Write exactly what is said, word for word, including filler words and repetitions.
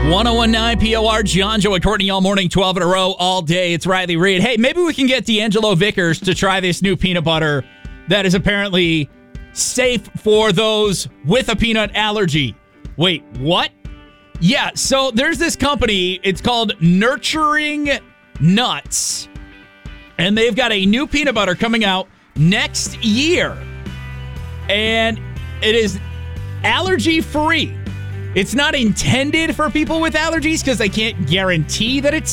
one oh one point nine P O R, John, Joe, and Courtney all morning, twelve in a row, all day. It's Riley Reid. Hey, maybe we can get D'Angelo Vickers to try this new peanut butter that is apparently safe for those with a peanut allergy. Wait, what? Yeah, so there's this company. It's called Nurturing Nuts. And they've got a new peanut butter coming out next year. And it is allergy-free. It's not intended for people with allergies because they can't guarantee that it's